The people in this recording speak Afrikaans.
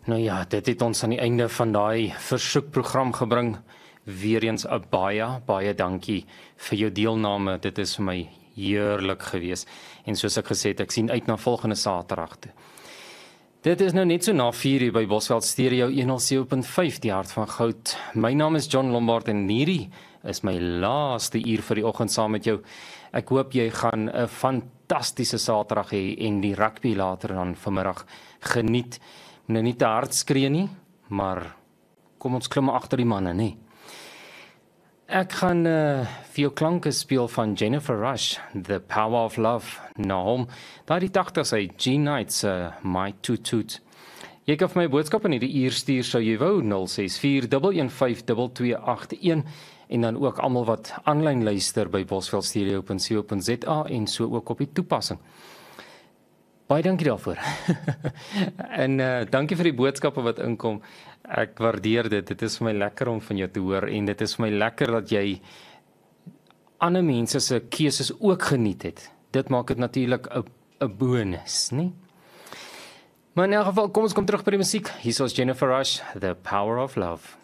Nou ja, dit het ons aan die einde van daai versoekprogram gebring. Weereens 'n baie dankie vir jou deelname. Dit is vir my heerlik gewees. En soos ek gesê het, ek sien uit na volgende Saterdag toe. Dit is nou net so na 4:00 by Bosveld Stereo 107.5, die hart van goud. My naam is John Lombard en hierdie is my laaste uur vir die oggend saam met jou. Ek hoop jy gaan 'n fantastiese Saterdag hê en die rugby later dan vanmiddag geniet. Nou nie te hard skree nie, maar kom ons klim agter die manne, nie. Ek gaan vir jou klanke speel van Jennifer Rush, The Power of Love, na hom. Daar die 80's hy, G-Nights, My Toot Toot. Jy kan vir my boodskap in hierdie uur stuur, sou jy wou, 064 115 2281, en dan ook almal wat aanlyn luister by bosveldstereo.co.za en so ook op die toepassing. Baie dankie daarvoor. En dankie vir die boodskappe wat inkom. Ek waardeer dit. Dit is vir my lekker om van jou te hoor en dit is vir my lekker dat jy ander mense se keuses ook geniet het. Dit maak dit natuurlik 'n bonus, nie? Maar in elk geval, kom ons kom terug by die musiek. Hier is Jennifer Rush, The Power of Love.